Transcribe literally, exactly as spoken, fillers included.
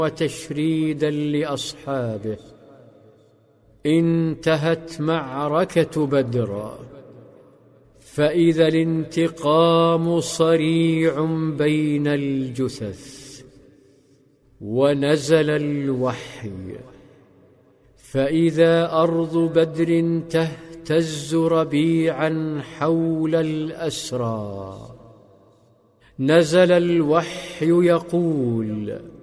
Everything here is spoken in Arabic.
وتشريدا لأصحابه. انتهت معركة بدر، فإذا الانتقام صريع بين الجثث. ونزل الوحي، فإذا أرض بدر تهتز ربيعا حول الأسرى. نزل الوحي يقول: